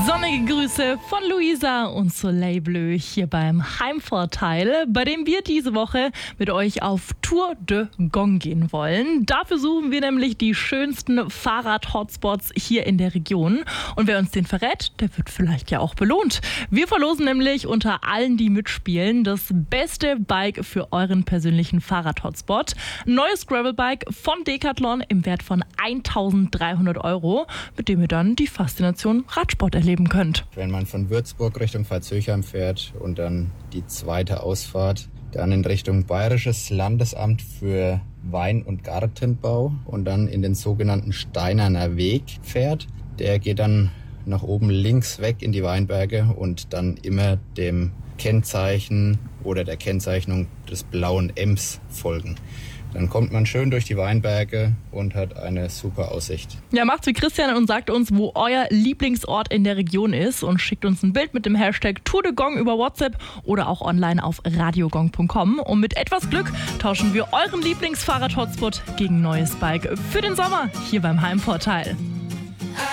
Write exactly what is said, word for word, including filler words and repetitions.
Sonnige Grüße von Luisa und Soleil Bleu hier beim Heimvorteil, bei dem wir diese Woche mit euch auf Tour de Gong gehen wollen. Dafür suchen wir nämlich die schönsten Fahrrad-Hotspots hier in der Region. Und wer uns den verrät, der wird vielleicht ja auch belohnt. Wir verlosen nämlich unter allen, die mitspielen, das beste Bike für euren persönlichen Fahrrad-Hotspot. Neues Gravelbike von Decathlon im Wert von eintausenddreihundert Euro, mit dem ihr dann die Faszination Radsport erleben könnt. Wenn man von Würzburg Richtung Pfalz-Höchheim fährt und dann die zweite Ausfahrt, dann in Richtung Bayerisches Landesamt für Wein- und Gartenbau und dann in den sogenannten Steinerner Weg fährt, der geht dann nach oben links weg in die Weinberge und dann immer dem Kennzeichen oder der Kennzeichnung des blauen Ems folgen. Dann kommt man schön durch die Weinberge und hat eine super Aussicht. Ja, macht's wie Christian und sagt uns, wo euer Lieblingsort in der Region ist und schickt uns ein Bild mit dem Hashtag Tour de Gong über WhatsApp oder auch online auf radiogong punkt com. Und mit etwas Glück tauschen wir euren Lieblingsfahrrad-Hotspot gegen neues Bike für den Sommer hier beim Heimvorteil.